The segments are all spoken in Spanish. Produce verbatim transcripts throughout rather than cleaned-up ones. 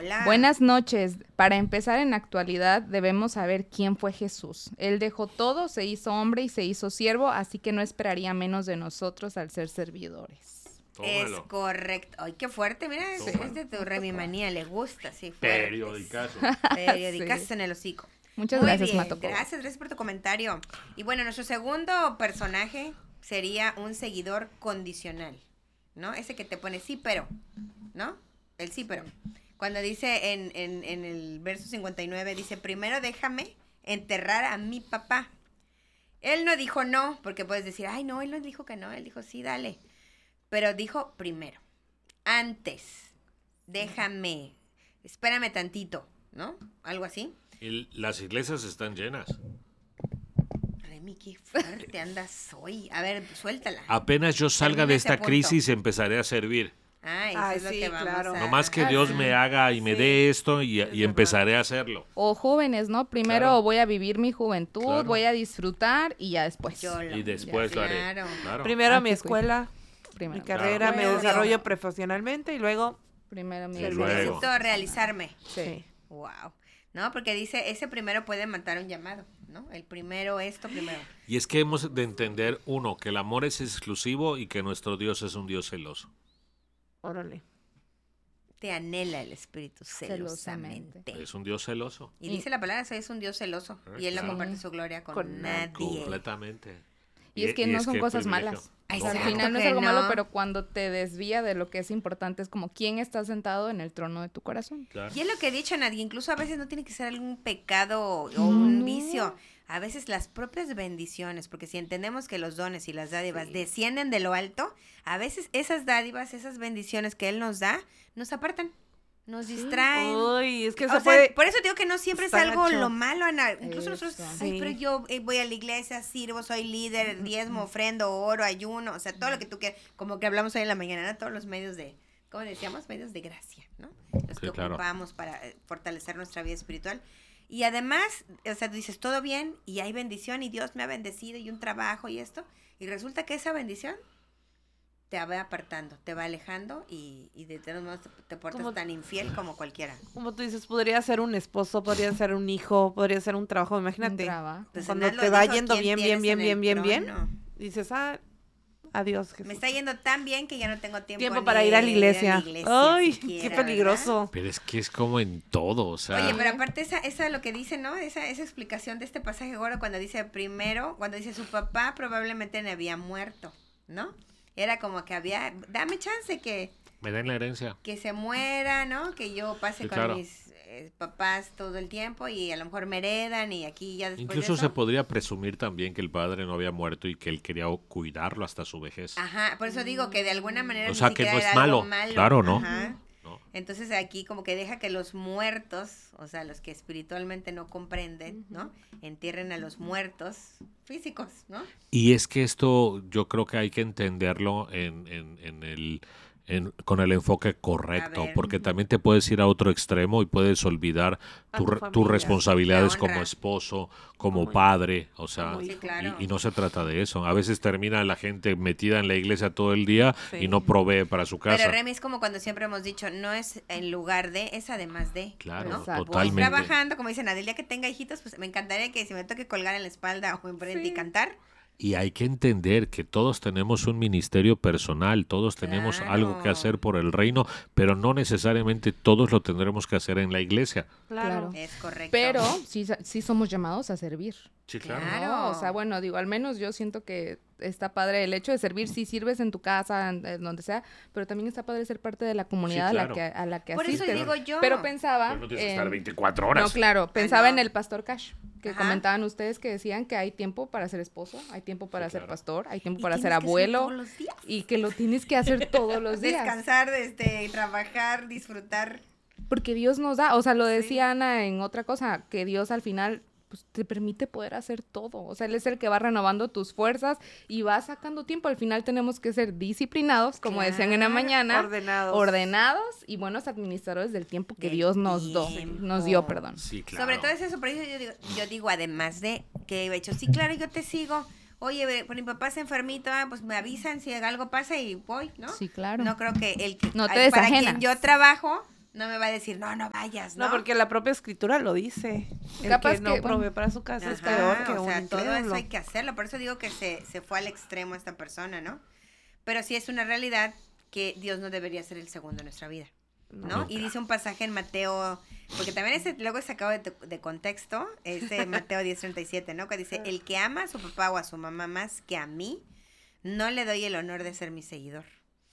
Hola. Buenas noches. Para empezar, en la actualidad debemos saber quién fue Jesús. Él dejó todo, se hizo hombre y se hizo siervo, así que no esperaría menos de nosotros al ser servidores. Es correcto. Ay, qué fuerte, mira, es, es de tu remimanía, le gusta, sí, fuerte. Periodicazo. Periodicazo Sí. en el hocico. Muchas Muy gracias, bien, Mato. gracias, gracias por tu comentario. Y bueno, nuestro segundo personaje sería un seguidor condicional, ¿no? Ese que te pone sí, pero, ¿no? El sí, pero. Cuando dice en, en, en el verso cincuenta y nueve, dice, primero déjame enterrar a mi papá. Él no dijo no, porque puedes decir, ay, no, él no dijo que no, él dijo sí, dale. Pero dijo primero, antes, déjame, espérame tantito, ¿no? Algo así. Y las iglesias están llenas. Remy, qué fuerte andas hoy. A ver, suéltala. Apenas yo salga Termina de ese esta punto. crisis, empezaré a servir. Ah, eso Ay, es lo sí, que vamos claro. a... No más que Ah, Dios sí. me haga y me Sí. dé esto y, Es y verdad. empezaré a hacerlo. O jóvenes, ¿no? Primero Claro. voy a vivir mi juventud, Claro. voy a disfrutar y ya después. Yo lo- Y después lo haré. Claro. Claro. Primero Ah, mi qué escuela, Primero. mi carrera, me Claro. desarrollo profesionalmente y luego... Primero mi Y esposo. luego. Necesito realizarme. Sí. Wow. No, porque dice, ese primero puede matar un llamado, ¿no? El primero, esto primero. Y es que hemos de entender, uno, que el amor es exclusivo y que nuestro Dios es un Dios celoso. Órale. Te anhela el espíritu celosamente. Celosamente. Es un Dios celoso. Y dice la palabra, es un Dios celoso. Ah, Y él no claro. comparte su gloria con, Con nadie. Completamente. Y es que no son qué cosas privilegio. malas. Ay, O sea, al exacto final no es que algo no. malo, pero cuando te desvía de lo que es importante es como quién está sentado en el trono de tu corazón. Claro. Y es lo que he dicho, Nadie, incluso a veces no tiene que ser algún pecado o un No. vicio. A veces las propias bendiciones, porque si entendemos que los dones y las dádivas descienden de lo alto, a veces esas dádivas, esas bendiciones que Él nos da, nos apartan, nos distraen. Uy, es que O eso sea, puede... por eso digo que no siempre es está algo gacho. lo malo, Ana. Incluso nosotros, Eso. ay, Sí. pero yo eh, voy a la iglesia, sirvo, soy líder, diezmo, ofrendo, oro, ayuno, o sea, todo lo que tú quieras, como que hablamos hoy en la mañana, ¿no? Todos los medios de, ¿cómo decíamos? Medios de gracia, ¿no? Los Sí, que claro. ocupamos para eh, fortalecer nuestra vida espiritual. Y además, o sea, tú dices, todo bien, y hay bendición, y Dios me ha bendecido, y un trabajo, y esto, y resulta que esa bendición te va apartando, te va alejando, y, y de todos modos te, te portas Como- tan infiel como cualquiera. Como tú dices, podría ser un esposo, podría ser un hijo, podría ser un trabajo, Un imagínate. trabajo. Pues Cuando Anal lo te va dijo, yendo ¿quién bien, bien, tienes bien, en bien, el bien, bien, trono? dices, ah, adiós, Jesús. Me está yendo tan bien que ya no tengo tiempo, Tiempo ni para ir a la de iglesia. Ay, siquiera, qué ¿verdad? peligroso. Pero es que es como en todo, o sea... Oye, pero aparte esa, esa lo que dice, ¿no? Esa, esa explicación de este pasaje ahora cuando dice primero, cuando dice su papá probablemente no había muerto, ¿no? Era como que había, dame chance que, Me den la herencia. que se muera, ¿no? Que yo pase Sí, con claro. mis eh, papás todo el tiempo y a lo mejor me heredan y aquí ya después Incluso de se eso. podría presumir también que el padre no había muerto y que él quería cuidarlo hasta su vejez. Ajá, por eso digo que de alguna manera O ni sea, que siquiera no es era algo malo. Claro, ¿no? Ajá. ¿No? Entonces aquí como que deja que los muertos, o sea, los que espiritualmente no comprenden, ¿no? Entierren a los muertos físicos, ¿no? Y es que esto yo creo que hay que entenderlo en, en, en el, en- con el enfoque correcto, A ver. porque también te puedes ir a otro extremo y puedes olvidar A tu tu re- familia. tus responsabilidades La como honra. esposo, como Como padre, o sea, Como Sí, hijo. claro. y, y no se trata de eso. A veces termina la gente metida en la iglesia todo el día Sí. y no provee para su casa. Pero Remy es como cuando siempre hemos dicho, no es en lugar de, es además de. Claro, ¿no? Exacto. Voy totalmente. trabajando, como dicen, el día que tenga hijitos, pues me encantaría que si me toque colgar en la espalda o enfrente y cantar. Y hay que entender que todos tenemos un ministerio personal, todos tenemos Claro. algo que hacer por el reino, pero no necesariamente todos lo tendremos que hacer en la iglesia. Claro. Claro. Es correcto. Pero sí, sí somos llamados a servir. Sí, Claro. ¿no? O sea, bueno, digo, al menos yo siento que está padre el hecho de servir, si sirves en tu casa, en, en donde sea, pero también está padre ser parte de la comunidad Sí, a claro. la que a la que Por eso asistes. digo yo. Pero pensaba en- veinticuatro No, claro, pensaba no. en el pastor Cash, que Ajá. comentaban ustedes que decían que hay tiempo para ser esposo, hay tiempo para Sí, ser claro. pastor, hay tiempo Y para tienes ser que hacerlo abuelo todos los días. y que lo tienes que hacer todos los días. Descansar, este, trabajar, disfrutar. Porque Dios nos da, o sea, lo decía Ana en otra cosa, que Dios al final pues, te permite poder hacer todo. O sea, Él es el que va renovando tus fuerzas y va sacando tiempo. Al final tenemos que ser disciplinados, como decían en la Claro, mañana, Ordenados. ordenados y buenos administradores del tiempo que Del Dios nos dio, tiempo. nos dio, perdón. Sí, claro. Sobre todo es eso, por eso yo digo, yo digo, además de que he hecho, sí, claro, yo te sigo. Oye, ve, pues mi papá es enfermito, ah, pues me avisan si algo pasa y voy, ¿no? Sí, claro. No creo que el que No te ay, para desajenas. quien yo trabajo, No me va a decir, no, no vayas, ¿no? No, porque la propia escritura lo dice. El Capaz que no que, bueno. provee para su casa es Ajá, peor que o un sea, todo eso incrédulo. hay que hacerlo. Por eso digo que se, se fue al extremo esta persona, ¿no? Pero sí es una realidad que Dios no debería ser el segundo en nuestra vida, ¿no? Nunca. Y dice un pasaje en Mateo, porque también ese luego es sacado de, de contexto, ese Mateo diez treinta y siete, ¿no? Que dice, el que ama a su papá o a su mamá más que a mí, no le doy el honor de ser mi seguidor.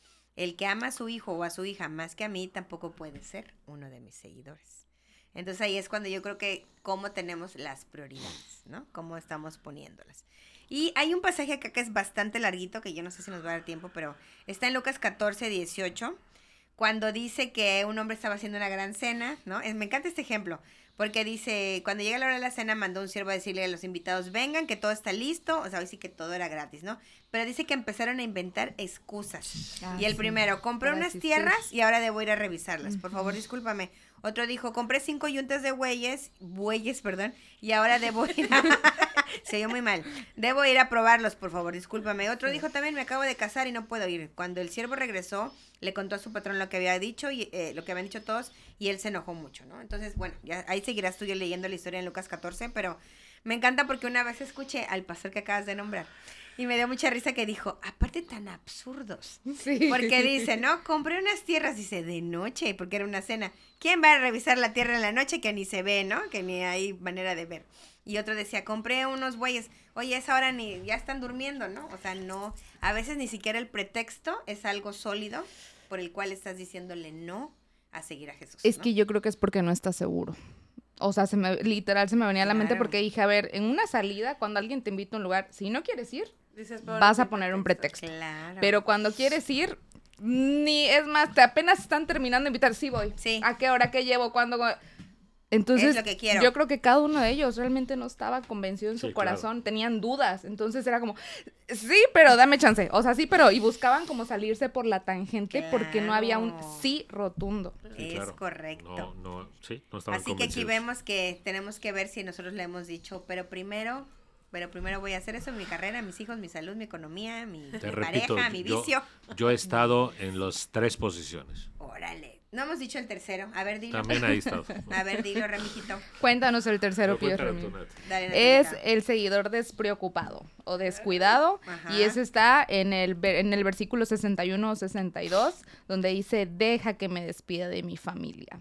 El que ama a su hijo o a su hija más que a mí, tampoco puede ser uno de mis seguidores. Entonces ahí es cuando yo creo que cómo tenemos las prioridades, ¿no? Cómo estamos poniéndolas. Y hay un pasaje acá que es bastante larguito, que yo no sé si nos va a dar tiempo, pero está en Lucas catorce, dieciocho, cuando dice que un hombre estaba haciendo una gran cena, ¿no? Es, me encanta este ejemplo, porque dice, cuando llega la hora de la cena, mandó un siervo a decirle a los invitados, vengan, que todo está listo, o sea, hoy sí que todo era gratis, ¿no? Pero dice que empezaron a inventar excusas. Ah, y el sí, primero, compré para unas asistir. tierras y ahora debo ir a revisarlas, por favor, discúlpame. Otro dijo, compré cinco yuntas de bueyes, bueyes, perdón, y ahora debo ir a... Se oyó muy mal. Debo ir a probarlos, por favor, discúlpame. Otro dijo también, me acabo de casar y no puedo ir. Cuando el siervo regresó, le contó a su patrón lo que había dicho, y eh, lo que habían dicho todos, y él se enojó mucho, ¿no? Entonces, bueno, ya ahí seguirás tú yo leyendo la historia en Lucas catorce, pero me encanta porque una vez escuché al pastor que acabas de nombrar, y me dio mucha risa que dijo, aparte tan absurdos. Sí. Porque dice, ¿no? Compré unas tierras, dice, de noche, porque era una cena. ¿Quién va a revisar la tierra en la noche que ni se ve, ¿no? Que ni hay manera de ver. Y otro decía, compré unos bueyes. Oye, a esa hora ni, ya están durmiendo, ¿no? O sea, no, a veces ni siquiera el pretexto es algo sólido por el cual estás diciéndole no a seguir a Jesús. Es ¿no? que yo creo que es porque no estás seguro. O sea, se me, literal se me venía a la mente Claro. porque dije, a ver, en una salida, cuando alguien te invita a un lugar, si no quieres ir, Dices, pero vas no a hay poner un pretexto. Claro. Pero cuando quieres ir, ni, es más, te apenas están terminando de invitar, sí voy. Sí. ¿A qué hora? ¿Qué llevo? ¿Cuándo? Entonces, Es lo que quiero. yo creo que cada uno de ellos realmente no estaba convencido en su Sí, corazón, tenían dudas, entonces era como, sí, pero dame chance, o sea, sí, pero, y buscaban como salirse por la tangente porque no había un Claro. sí rotundo. Sí, Es claro. correcto. No, no, sí, no estaban Así que aquí convencidos. vemos que tenemos que ver si nosotros le hemos dicho, pero primero, pero primero voy a hacer eso, mi carrera, mis hijos, mi salud, mi economía, mi, Te mi repito, pareja, mi yo, vicio. yo he estado en las tres posiciones. Órale. No hemos dicho el tercero. A ver, dilo. También ahí he estado. A ver, dilo, Remijito. Cuéntanos el tercero, Pero Pío cuéntalo Remil. tú, Nat. Dale, Es Natalita. el seguidor despreocupado o descuidado, Ajá. y eso está en el, ve- en el versículo sesenta y uno o sesenta y dos, donde dice, deja que me despida de mi familia.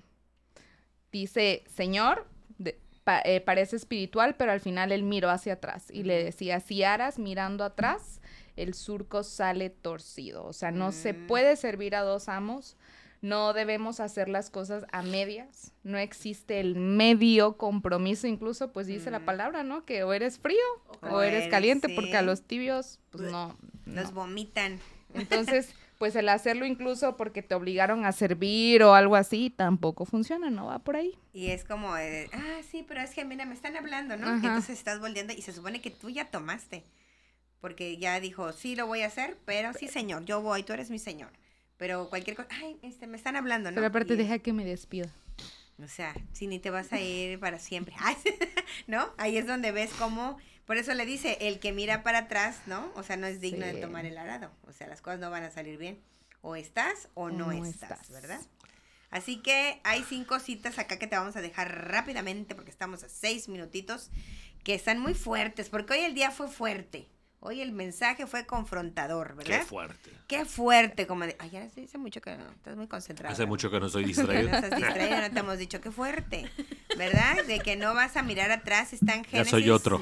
Dice, Señor, de- pa- eh, parece espiritual, pero al final él miró hacia atrás y le decía, si aras mirando atrás, el surco sale torcido. O sea, no se Mm. puede servir a dos amos. No debemos hacer las cosas a medias, no existe el medio compromiso, incluso pues dice la Mm. palabra, ¿no? Que o eres frío o, O eres eres, caliente, sí. porque a los tibios pues no. Nos no. vomitan. Entonces, pues el hacerlo incluso porque te obligaron a servir o algo así, tampoco funciona, ¿no? Va por ahí. Y es como, eh, ah, sí, pero es que mira, me están hablando, ¿no? Ajá. Y entonces estás volteando y se supone que tú ya tomaste. Porque ya dijo, sí, lo voy a hacer, pero sí, señor, yo voy, tú eres mi señor. Pero cualquier cosa, ay, este, me están hablando, ¿no? Pero aparte Y- deja que me despida. O sea, si ni te vas a ir para siempre. Ay, ¿no? Ahí es donde ves cómo, por eso le dice, el que mira para atrás, ¿no? O sea, no es digno Sí. de tomar el arado. O sea, las cosas no van a salir bien. O estás o, O no, no estás, estás. ¿verdad? Así que hay cinco citas acá que te vamos a dejar rápidamente porque estamos a seis minutitos que están muy fuertes, porque hoy el día fue fuerte. Hoy el mensaje fue confrontador, ¿verdad? Qué fuerte. Qué fuerte, como de, ay, ya hace mucho que no, estás muy concentrado. Hace mucho que no estoy No distraído. estás distraído, no te hemos dicho qué fuerte, ¿verdad? De que no vas a mirar atrás, están Ya Génesis. soy otro.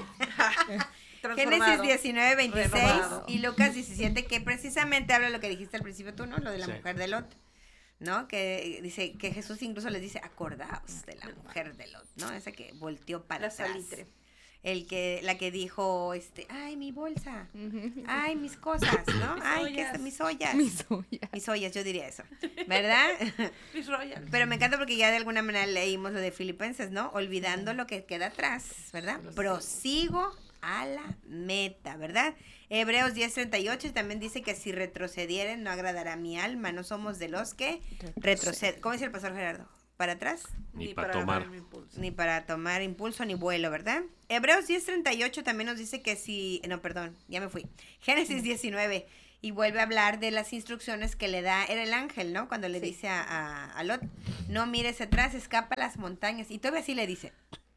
Génesis Transformado. diecinueve, veintiséis Renovado. y Lucas diecisiete, que precisamente habla lo que dijiste al principio tú, ¿no? Lo de la Sí. mujer de Lot, ¿no? Que dice que Jesús incluso les dice, acordaos de la mujer de Lot, ¿no? Esa que volteó para La atrás. salitre. El que, la que dijo, este, ay, mi bolsa, ay, mis cosas, ¿no? Ay, ¿qué es? ollas. Mis ollas. Mis ollas. Mis ollas, yo diría eso, ¿verdad? Miss Royal. Pero me encanta porque ya de alguna manera leímos lo de Filipenses, ¿no? Olvidando lo que queda atrás, ¿verdad? Prosigo a la meta, ¿verdad? Hebreos diez treinta y ocho también dice que si retrocedieren no agradará a mi alma, no somos de los que retroceden. ¿Cómo dice el pastor Gerardo? ¿Para atrás? Ni para tomar. dar mi impulso. Ni para tomar impulso ni vuelo, ¿verdad? Hebreos diez treinta y ocho también nos dice que si... No, perdón, ya me fui. Génesis diecinueve. y vuelve a hablar de las instrucciones que le da, era el ángel, ¿no? Cuando le Sí. dice a, a, a Lot, no mires atrás, escapa a las montañas. Y todavía así le dice,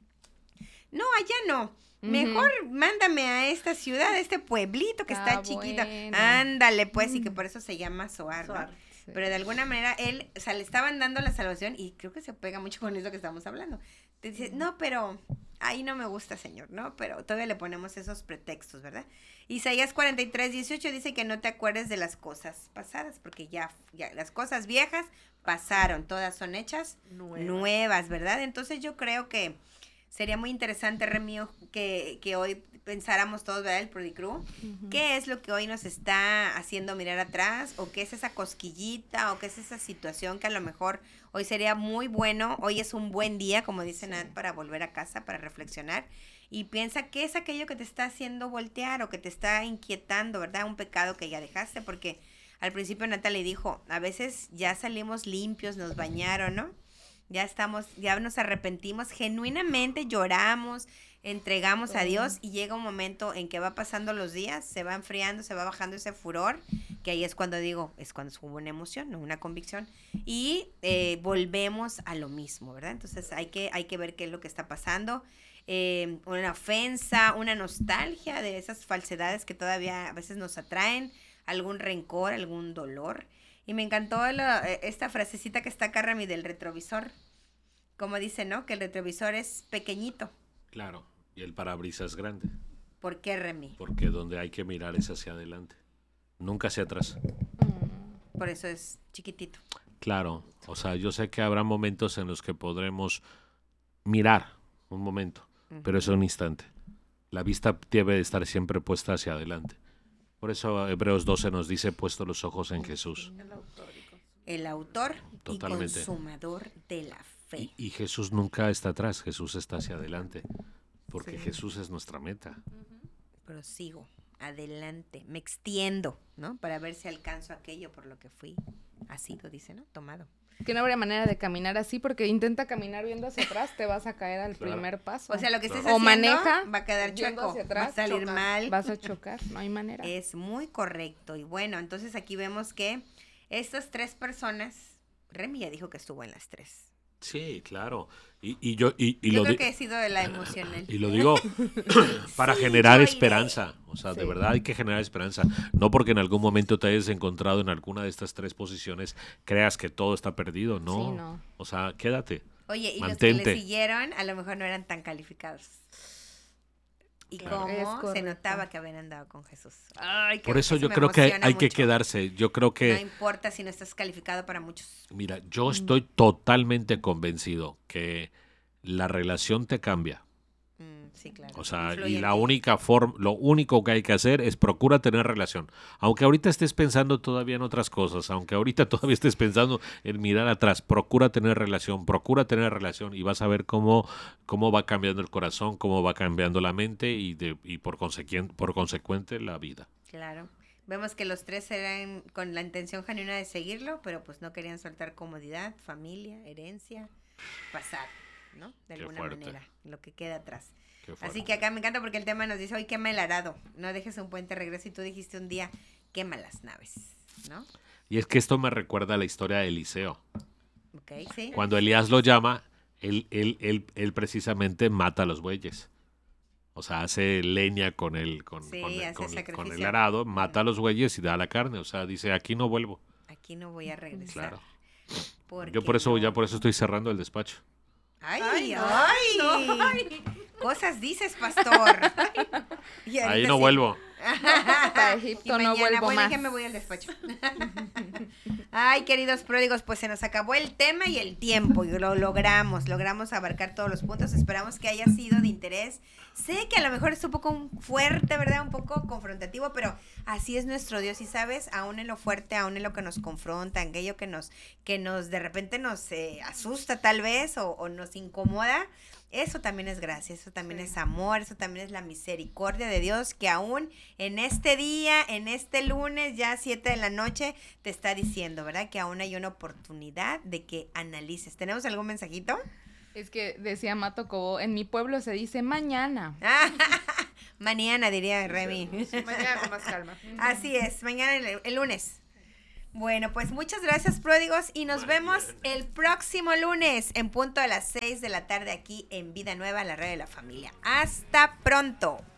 no, allá no. Mejor Ujú. mándame a esta ciudad, a este pueblito que está Ah, chiquito. bueno. Ándale, pues, y que Mm. por eso se llama Zoar, ¿no? Zoar. Sí. Pero de alguna manera él, o sea, le estaban dando la salvación y creo que se pega mucho con eso que estamos hablando. Te dice, no, pero ahí no me gusta, Señor, ¿no? Pero todavía le ponemos esos pretextos, ¿verdad? Isaías cuarenta y tres, dieciocho dice que no te acuerdes de las cosas pasadas, porque ya, ya las cosas viejas pasaron, todas son hechas Nueva. nuevas, ¿verdad? Entonces yo creo que sería muy interesante, Remio, que, que hoy pensáramos todos, ¿verdad? El Prodicru. Ujú. ¿Qué es lo que hoy nos está haciendo mirar atrás? ¿O qué es esa cosquillita? ¿O qué es esa situación que a lo mejor hoy sería muy bueno? Hoy es un buen día, como dice Nat, para volver a casa, para reflexionar. Y piensa qué es aquello que te está haciendo voltear o que te está inquietando, ¿verdad? Un pecado que ya dejaste, porque al principio Natalie dijo, a veces ya salimos limpios, nos bañaron, ¿no? Ya estamos, ya nos arrepentimos, genuinamente lloramos, entregamos a Dios y llega un momento en que va pasando los días, se va enfriando, se va bajando ese furor, que ahí es cuando digo, es cuando hubo una emoción, no una convicción, y eh, volvemos a lo mismo, ¿verdad? Entonces hay que, hay que ver qué es lo que está pasando, eh, una ofensa, una nostalgia de esas falsedades que todavía a veces nos atraen, algún rencor, algún dolor. Y me encantó la, esta frasecita que está acá, Rami, del retrovisor. Como dice, ¿no? Que el retrovisor es pequeñito. Claro, y el parabrisas es grande, ¿Por qué, Remi? porque donde hay que mirar es hacia adelante, nunca hacia atrás. Mm. Por eso es chiquitito. Claro, o sea, yo sé que habrá momentos en los que podremos mirar un momento, pero es un instante. La vista debe de estar siempre puesta hacia adelante. Por eso Hebreos doce nos dice, puesto los ojos en Jesús. El autor y con- El autor Totalmente. y consumador de la fe. Y, y Jesús nunca está atrás, Jesús está hacia adelante, porque Sí. Jesús es nuestra meta. Prosigo, adelante, me extiendo, ¿no? Para ver si alcanzo aquello por lo que fui. Ha sido, dice, ¿no? Tomado. Que no habría manera de caminar así porque intenta caminar viendo hacia atrás, te vas a caer al Claro. primer paso. O sea, lo que estés O haciendo maneja, va a quedar viendo chueco, hacia atrás, va a salir chocas. mal. Vas a chocar, no hay manera. Es muy correcto. Y bueno, entonces aquí vemos que estas tres personas, Remy ya dijo que estuvo en las tres. Sí, claro. Y, y yo, y, y Yo lo creo di- que he sido de la emocional. y lo digo para Sí, generar yo iré. esperanza. O sea, de Sí. verdad hay que generar esperanza. No porque en algún momento te hayas encontrado en alguna de estas tres posiciones, creas que todo está perdido. No. Sí, no. O sea, quédate. Oye, y los Mantente. que le siguieron a lo mejor no eran tan calificados. Y Claro. Es cómo se correcto. notaba que habían andado con Jesús. Ay, Por eso yo me creo que emociona hay que mucho. quedarse. Yo creo No que, importa si no estás calificado para muchos. mira, yo estoy totalmente convencido que la relación te cambia. Mm, sí, claro. O sea, Influye y en la ti. única forma, lo único que hay que hacer es procura tener relación. Aunque ahorita estés pensando todavía en otras cosas, aunque ahorita todavía estés pensando en mirar atrás, procura tener relación, procura tener relación y vas a ver cómo, cómo va cambiando el corazón, cómo va cambiando la mente y, de, y por, consecuente, por consecuente la vida. Claro. Vemos que los tres eran con la intención genuina de seguirlo, pero pues no querían soltar comodidad, familia, herencia, pasar, ¿no? De Qué alguna fuerte. manera, lo que queda atrás. Qué Así fuerte. que acá me encanta porque el tema nos dice, hoy quema el arado, no dejes un puente regreso y tú dijiste un día, quema las naves, ¿no? Y es que esto me recuerda a la historia de Eliseo. Ok, sí. Cuando Elías lo llama, él, él, él, él precisamente mata a los bueyes. O sea, hace leña con el, con, Sí, con el, hace con el- con el sacrificio. arado, mata a los bueyes y da la carne. O sea, dice, aquí no vuelvo. Aquí no voy a regresar. Claro. porque Yo por eso, no- ya por eso estoy cerrando el despacho. Ay, Ay, ay, no, Cosas dices, pastor. Y Ahí ahorita no sí. vuelvo. Hasta Y Egipto no mañana, vuelvo bueno, más. ya me voy al despacho. Ay, queridos pródigos, pues se nos acabó el tema y el tiempo y lo logramos, logramos abarcar todos los puntos. Esperamos que haya sido de interés. Sé que a lo mejor es un poco fuerte, ¿verdad? Un poco confrontativo, pero así es nuestro Dios y sabes, aún en lo fuerte, aún en lo que nos confronta, en aquello que nos, que nos de repente nos eh, asusta tal vez o, o nos incomoda. Eso también es gracia, eso también Sí. es amor, eso también es la misericordia de Dios que aún en este día, en este lunes, ya siete de la noche, te está diciendo, ¿verdad? Que aún hay una oportunidad de que analices. ¿Tenemos algún mensajito? Es que decía Mato Cobo, en mi pueblo se dice mañana. Mañana, diría Remy. Mañana con más calma. Así es, mañana el, el lunes. Bueno, pues muchas gracias, pródigos, y nos vemos el próximo lunes en punto a las seis de la tarde aquí en Vida Nueva, la radio de la familia. Hasta pronto.